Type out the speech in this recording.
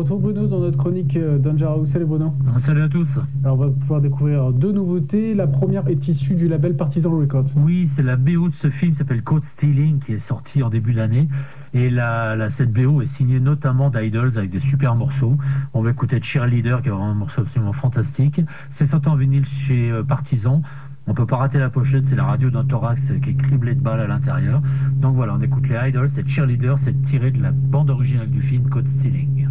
retour Bruno dans notre chronique Danger House. Salut Bruno. Salut à tous. Alors on va pouvoir découvrir deux nouveautés. La première est issue du label Partisan Records. Oui, c'est la BO de ce film qui s'appelle Caught Stealing qui est sorti en début d'année. Et cette BO est signée notamment d'Idols avec des super morceaux. On va écouter Cheerleader qui est vraiment un morceau absolument fantastique. C'est sorti en vinyle chez Partisan. On peut pas rater la pochette, c'est la radio d'un thorax qui est criblée de balles à l'intérieur. Donc voilà, on écoute les Idols, c'est Cheerleader, c'est tiré de la bande originale du film Caught Stealing.